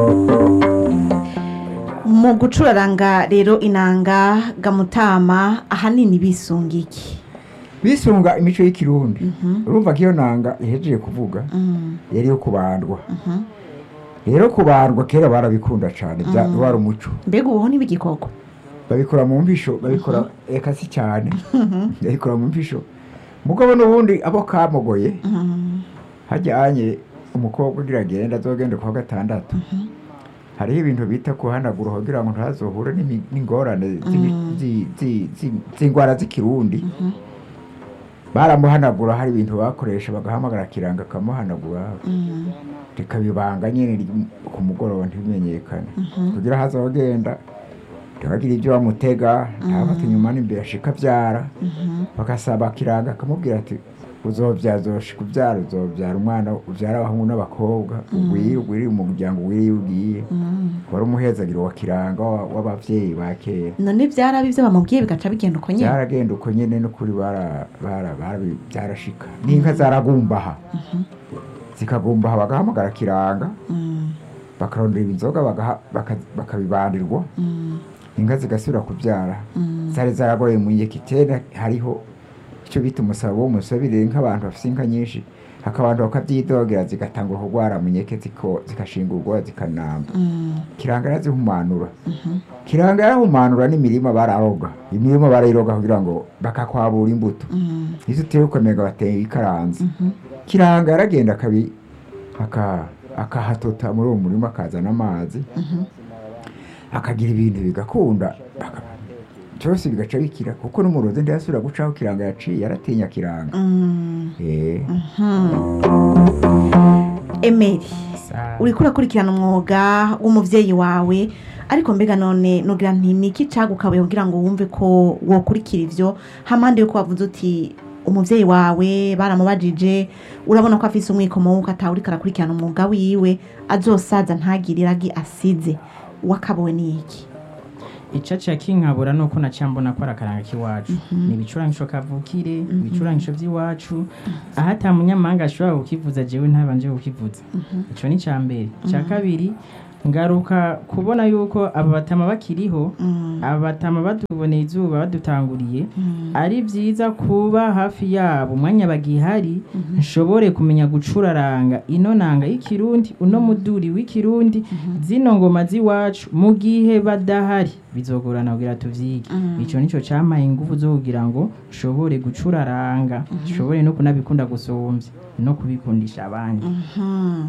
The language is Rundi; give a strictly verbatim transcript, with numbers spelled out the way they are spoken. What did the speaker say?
mu gucuraranga rero inanga gamutama ahanini bisunga iki? bisunga imico y'ikirundi. urumva ko iyo nanga ihejeje kuvuga yari yo kubandwa. rero kubandwa kera barabikunda cyane, bya wari umuco. Mbega ubu ntibigikogwa babikora mu mpisho, babikora eka si cyane babikora mu mpisho. mugabo n'ubundi abo kamogoye hajyanye umukobwa ugira agenda azogende kwa gatandatu, hariho ibintu bita kuhanagura kugira ngo ntazohure n'imi- n'ingorane z'imi- zi- zi- zi- z'ingwara z'ikirundi. baramuhanagura, hari ibintu bakoresha bagahamagara kiranga akamuhanagura rikabibanga nyine ry- ku mugoroba ntibimenyekane, kugira hazogenda ntibagire ibyo bamutega, ntabafate inyuma n'imbere ashika abyara. bagasaba kiranga akamubwira ati uzobyaza uzoshika ubyara, uzobyara umwana ubyara abahungu n'abakobwa, ugwire ugwire umuryango ugwire ugiye. wari umuhezagiro wa kiranga wa- w'abavyeyi ba kera. none vyarabi ivyo bamubwiye bigaca bigenda uko nyene. byaragenda uko nyene n'ukuri bara bara bara- byarashika. n'inka zaragumbaha zikagumbaha, bagahamagara kiranga bakarondera inzoga bagaha- baka- bakabibandirwa, inka zigasubira kubyara. zari zaragoye mu yekitera, hariho icyo bita umusabo w'umusabire, nk'abantu bafite inka nyinshi hakabantu bakabyidogera zigatangura kurwara mu nyeke, ziko- zikashingurwa zikanamba. kiranga yarazihumanura. kiranga yarahumanura n'imirima bararoga, imirima barayiroga kugira ngo bakakwabura imbuto izo uteye ukomega bateye ikaranze. kiranga yaragenda akabi aka- akahatota muri uwo murima, akazana amazi akagira ibintu bigakunda, baka- byose bigaca bikira, kuko n'umurozi ntiyasubira gucaho kiranga yaciye, yaratinya kiranga. Eh. Emeri, uriko urakurikirana umwuga w'umuvyeyi wawe, ariko mbega none nugira nti niki cagukabuye kugira ngo wumve ko wokurikira ivyo, hampande yuko wavuze uti umuvyeyi wawe baramubajije, urabona ko afise umwikomo wuko atawuriko arakurikirana umwuga wiwe, azosaza ntagire iragi asize, wakabuwe n'iki? icaca kinkabura nuko nacambona ko arakaranga k'iwacu ni ibicurangisho kavukire, ibicurangisho by'iwacu, aho ata munyamahanga ashobora kukivuza jewe ntabanje kukivuza. ico ni ca mbere. ca kabiri ngaruka kubona yuko aba batama bakiriho, aba batama batuboneye izuba badutanguriye, ari vyiza kuba hafi yabo umwanya bagihari, nshobore kumenya gucuraranga ino nanga y'ikirundi, uno muduri w'ikirundi, zino ngoma z'iwacu. mu gihe badahari bizogorana kugira tuvyige. ico nico campaye ingufu zo kugira ngo nshobore gucuraranga, nshobore no kunabikunda gusumvya no kubikundisha abandi.